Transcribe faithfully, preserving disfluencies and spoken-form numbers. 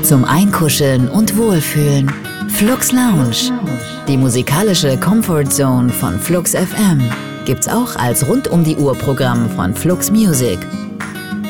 Zum Einkuscheln und Wohlfühlen. Flux Lounge. Die musikalische Comfort Zone von Flux F M gibt's auch als Rund-um-die-Uhr-Programm von Flux Music.